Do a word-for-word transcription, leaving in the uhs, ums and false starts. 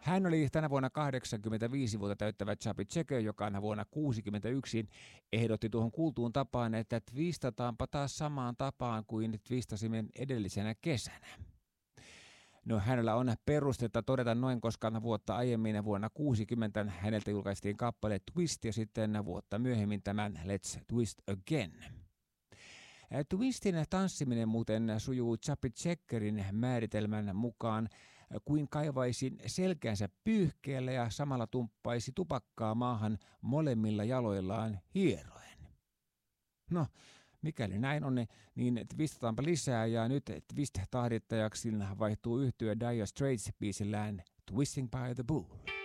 Hän oli tänä vuonna kahdeksankymmentäviisi vuotta täyttävä Chubby Checker, joka vuonna kuusikymmentäyksi ehdotti tuohon kuultuun tapaan, että twistataanpa taas samaan tapaan kuin twistasimme edellisenä kesänä. No hänellä on perustetta todeta noin, koska vuotta aiemmin vuonna kuusikymmentä häneltä julkaistiin kappale Twist ja sitten vuotta myöhemmin tämän Let's Twist Again. Twistin tanssiminen muuten sujuu Chubby Checkerin määritelmän mukaan kuin kaivaisi selkänsä pyyhkeellä ja samalla tumppaisi tupakkaa maahan molemmilla jaloillaan hieroen. No, mikäli näin on, niin twistataanpa lisää ja nyt twist-tahdittajaksi vaihtuu yhtye Dire Straits biisillään Twisting by the Bull.